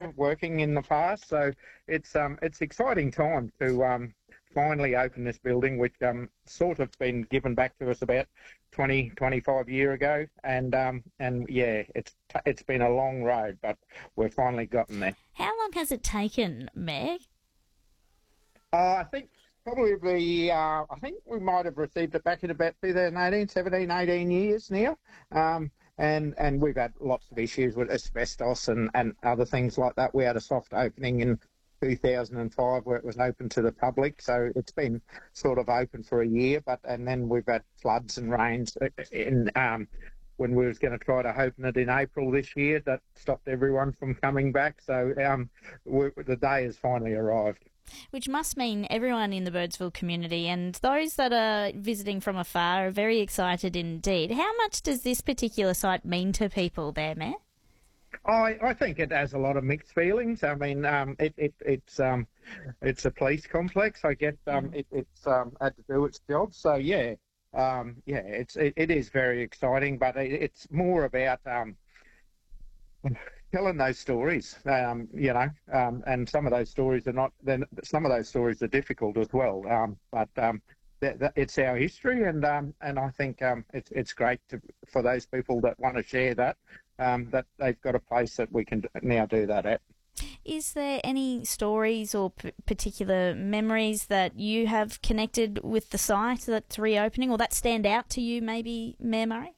working in the past. So it's exciting time to finally open this building, which sort of been given back to us about 25 years ago, and yeah, it's been a long road, but we've finally gotten there. How long has it taken, Meg? I think probably, I think we might have received it back in about 2018, 17, 18 years now. And we've had lots of issues with asbestos and other things like that. We had a soft opening in 2005 where it was open to the public, so it's been sort of open for a year, and then we've had floods and rains in when we was going to try to open it in April this year. That stopped everyone from coming back, so the day has finally arrived. Which must mean everyone in the Birdsville community and those that are visiting from afar are very excited indeed. How much does this particular site mean to people there, Mayor? I think it has a lot of mixed feelings. I mean, it's a police complex. I guess it's had to do its job. So yeah, it is very exciting, but it's more about telling those stories, and some of those stories are not. Then some of those stories are difficult as well. But it's our history, and I think it's great for those people that want to share that. That they've got a place that we can now do that at. Is there any stories or particular memories that you have connected with the site that's reopening, or that stand out to you, maybe, Mayor Murray?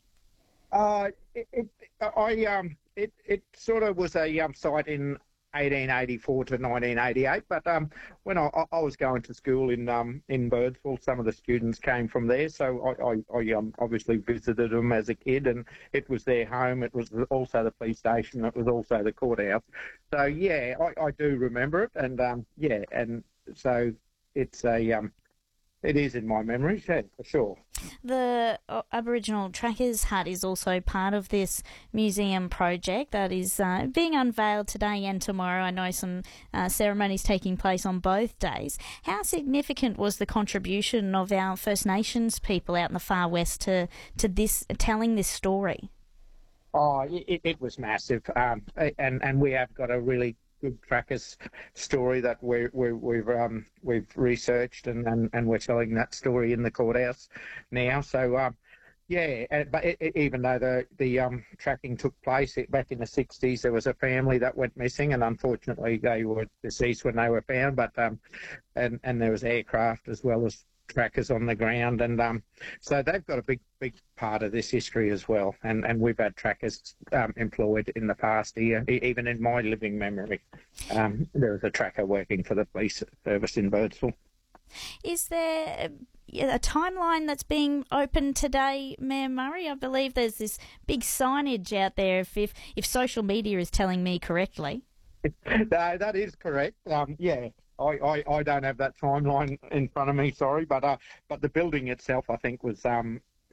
It sort of was a site in 1884 to 1988, but when I was going to school in Birdsville, some of the students came from there, so I obviously visited them as a kid, and it was their home. It was also the police station. It was also the courthouse. So yeah, I do remember it, and and so it's it is in my memories, yeah, for sure. The Aboriginal Trackers Hut is also part of this museum project that is being unveiled today and tomorrow. I know some ceremonies taking place on both days. How significant was the contribution of our First Nations people out in the far west to this, telling this story? Oh, it was massive, and we have got a really good trackers story that we've researched, and we're telling that story in the courthouse now. So but even though the tracking took place back in the 60s, there was a family that went missing, and unfortunately they were deceased when they were found. But and there was aircraft as well as trackers on the ground, and so they've got a big part of this history as well, and we've had trackers employed in the past here. Even in my living memory, there was a tracker working for the police service in Birdsville. Is there a timeline that's being opened today, Mayor Murray? I believe there's this big signage out there, if social media is telling me correctly. No, that is correct. Yeah. I don't have that timeline in front of me, sorry, but the building itself, I think, was about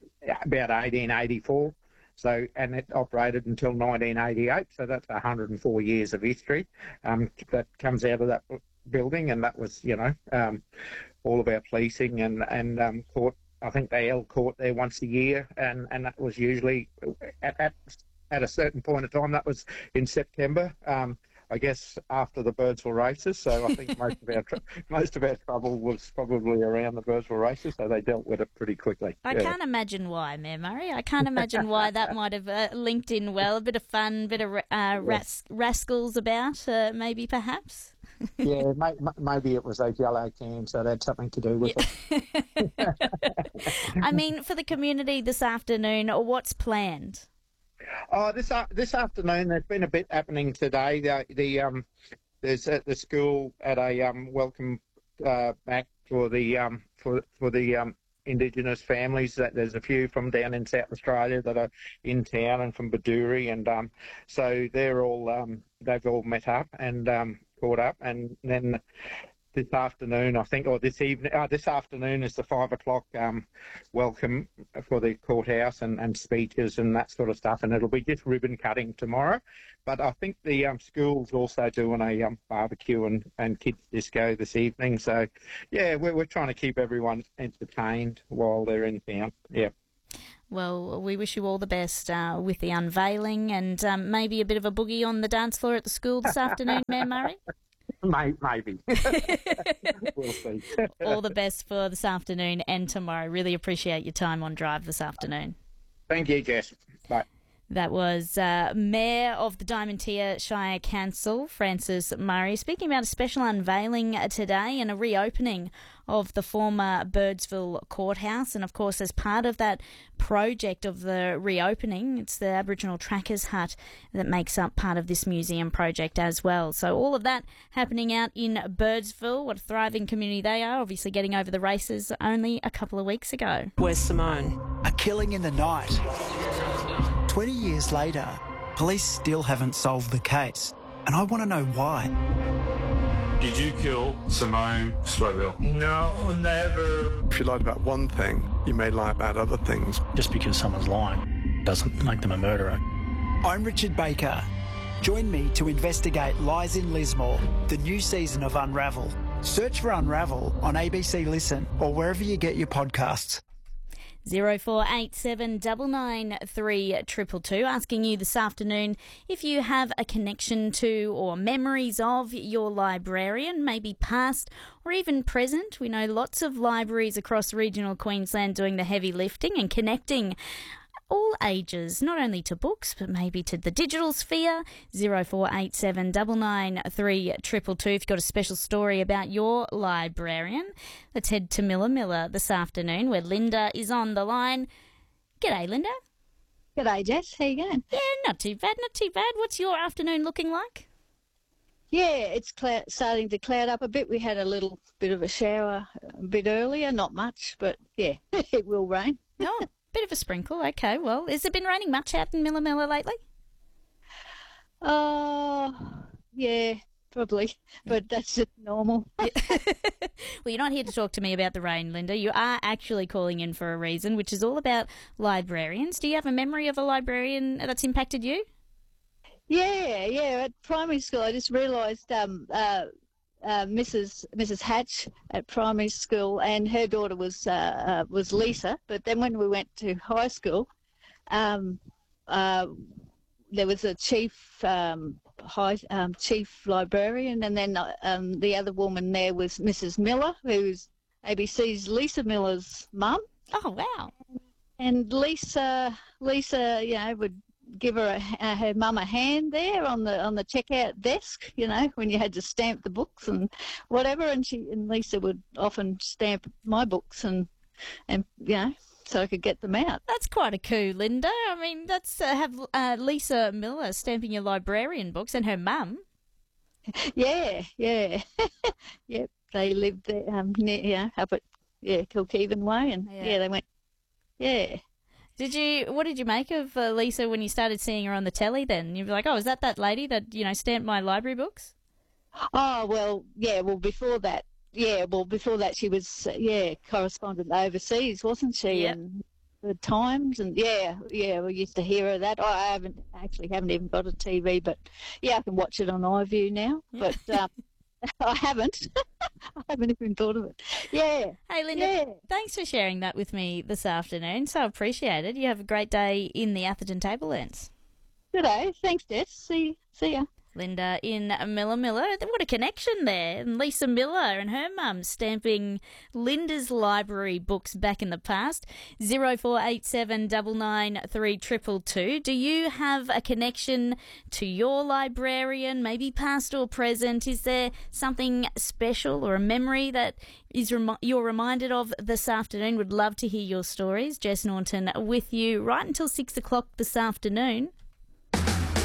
1884. So, and it operated until 1988. So that's 104 years of history that comes out of that building, and that was, all about policing and court. I think they held court there once a year, and that was usually at a certain point of time. That was in September. I guess after the Birdsville races, so I think most of our trouble was probably around the Birdsville races, so they dealt with it pretty quickly. I can't imagine why, Mayor Murray. I can't imagine why that might have linked in well. A bit of fun, bit of rascals about, maybe perhaps. Yeah, maybe it was those yellow cans, so that had something to do with it. I mean, for the community this afternoon, what's planned? This afternoon, there's been a bit happening today. There's at the school at a welcome back for the Indigenous families. That there's a few from down in South Australia that are in town, and from Baduri, and so they're all they've all met up and caught up, and then this afternoon, I think, or this evening, this afternoon is the 5 o'clock welcome for the courthouse and speeches and that sort of stuff, and it'll be just ribbon cutting tomorrow. But I think the school's also doing a barbecue and kids disco this evening. So, yeah, we're trying to keep everyone entertained while they're in town. Yeah. Well, we wish you all the best with the unveiling and maybe a bit of a boogie on the dance floor at the school this afternoon, Mayor Murray. Maybe. We'll see. All the best for this afternoon and tomorrow. Really appreciate your time on Drive this afternoon. Thank you, Jess. Bye. That was Mayor of the Diamantina Shire Council, Francis Murray, speaking about a special unveiling today and a reopening of the former Birdsville Courthouse. And, of course, as part of that project of the reopening, it's the Aboriginal Trackers Hut that makes up part of this museum project as well. So all of that happening out in Birdsville. What a thriving community they are, obviously getting over the races only a couple of weeks ago. Where's Simone? A killing in the night. 20 years later, police still haven't solved the case, and I want to know why. Did you kill Simone Swaville? No, never. If you lied about one thing, you may lie about other things. Just because someone's lying doesn't make them a murderer. I'm Richard Baker. Join me to investigate Lies in Lismore, the new season of Unravel. Search for Unravel on ABC Listen or wherever you get your podcasts. 0487 993 222, asking you this afternoon if you have a connection to or memories of your librarian, maybe past or even present. We know lots of libraries across regional Queensland doing the heavy lifting and connecting all ages, not only to books, but maybe to the digital sphere. 0487 993 222. If you've got a special story about your librarian, let's head to Milla this afternoon, where Linda is on the line. G'day, Linda. G'day, Jess. How you going? Yeah, not too bad, not too bad. What's your afternoon looking like? Yeah, it's starting to cloud up a bit. We had a little bit of a shower a bit earlier, not much, but yeah, it will rain. Oh, bit of a sprinkle. Okay, well, has it been raining much out in Milla lately? Yeah, probably, but that's just normal. Well, you're not here to talk to me about the rain, Linda. You are actually calling in for a reason, which is all about librarians. Do you have a memory of a librarian that's impacted you? Yeah. At primary school, I just realised Mrs. Hatch at primary school, and her daughter was Lisa. But then when we went to high school, there was a chief librarian, and then the other woman there was Mrs. Miller, who's ABC's Lisa Miller's mum. Oh wow! And Lisa, would give her mum a hand there on the checkout desk, when you had to stamp the books and whatever, and Lisa would often stamp my books and so I could get them out. That's quite a coup, Linda. I mean, that's have Lisa Miller stamping your librarian books and her mum. Yeah. Yep, they lived there near, up at Kilkeven Way, and they went. Yeah. What did you make of Lisa when you started seeing her on the telly then? You'd be like, oh, is that lady that, stamped my library books? Oh, well, yeah, before that she was, correspondent overseas, wasn't she? Yep. And the Times, and we used to hear her that. I haven't even got a TV, but I can watch it on iView now, but I haven't. I haven't even thought of it. Yeah. Hey, Linda, thanks for sharing that with me this afternoon. So appreciated. You have a great day in the Atherton Tablelands. Good day. Thanks, Jess. See ya. Linda in Milla. What a connection there. And Lisa Miller and her mum stamping Linda's library books back in the past. 0487 993 222. Do you have a connection to your librarian, maybe past or present? Is there something special or a memory that you're reminded of this afternoon? Would love to hear your stories. Jess Norton with you right until 6 o'clock this afternoon.